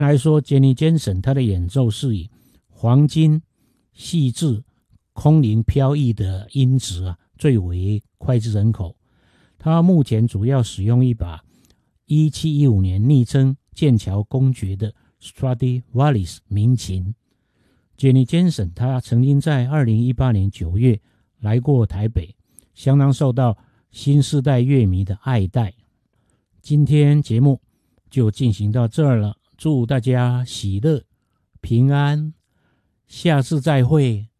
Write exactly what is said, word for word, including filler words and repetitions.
来说 Jenny Jensen 她的演奏是以黄金、细致、空灵飘逸的音质啊最为脍炙人口。她目前主要使用一把一七一五年昵称剑桥公爵的 Stradivarius 名琴。Jenny Jensen 她曾经在二零一八年九月来过台北，相当受到新世代乐迷的爱戴。今天节目就进行到这儿了，祝大家喜乐平安，下次再会。